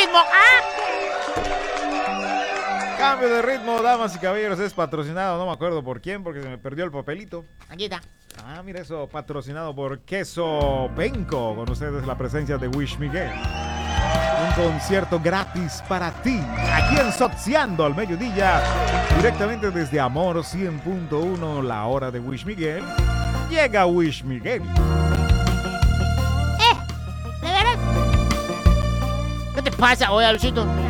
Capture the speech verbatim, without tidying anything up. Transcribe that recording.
ritmo. ¡Ah! Cambio de ritmo, damas y caballeros, es patrocinado, no me acuerdo por quién, porque se me perdió el papelito. Aquí está. Ah, mira eso, patrocinado por Queso Penco. Con ustedes la presencia de Wish Miguel. Un concierto gratis para ti, aquí en Sociando al mediodía, directamente desde Amor cien punto uno, la hora de Wish Miguel. Llega Wish Miguel. ¿Eh? ¿De veras? ¿Qué te pasa, oye, Luisito?